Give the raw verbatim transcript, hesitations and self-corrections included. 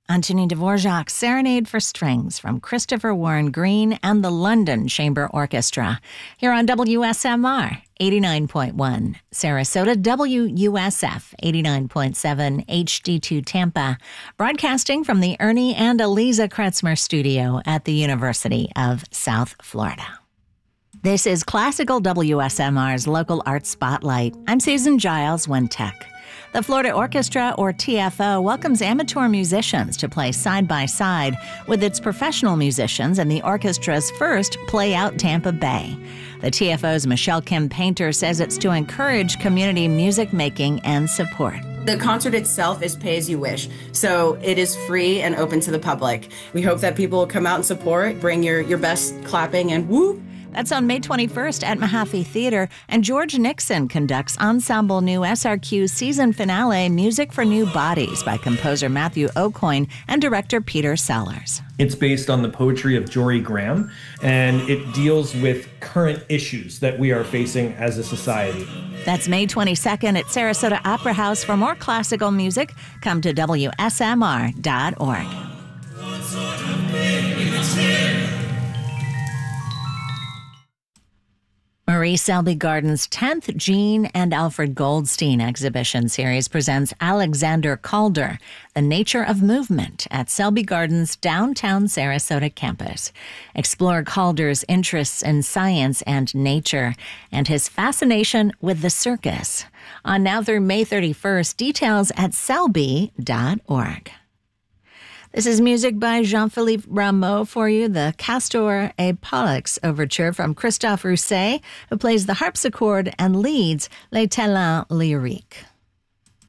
Antonin Dvorak's Serenade for Strings from Christopher Warren Green and the London Chamber Orchestra. Here on W S M R eighty-nine point one, Sarasota, W U S F eighty-nine point seven, H D two Tampa, broadcasting from the Ernie and Eliza Kretzmer studio at the University of South Florida. This is Classical W S M R's Local Arts Spotlight. I'm Susan Giles Wintech. The Florida Orchestra, or T F O, welcomes amateur musicians to play side by side with its professional musicians in the orchestra's first Play Out Tampa Bay. The T F O's Michelle Kim Painter says it's to encourage community music making and support. The concert itself is pay as you wish, so it is free and open to the public. We hope that people will come out and support, bring your, your best clapping and whoop. That's on May twenty-first at Mahaffey Theater, and George Nixon conducts Ensemble New S R Q's season finale, Music for New Bodies, by composer Matthew Aucoin and director Peter Sellers. It's based on the poetry of Jory Graham, and it deals with current issues that we are facing as a society. That's May twenty-second at Sarasota Opera House. For more classical music, come to W S M R dot org. Marie Selby Garden's tenth Jean and Alfred Goldstein exhibition series presents Alexander Calder, The Nature of Movement, at Selby Garden's downtown Sarasota campus. Explore Calder's interests in science and nature and his fascination with the circus. On now through May thirty-first, details at selby dot org. This is music by Jean-Philippe Rameau for you, the Castor et Pollux overture from Christophe Rousset, who plays the harpsichord and leads Les Talents Lyriques.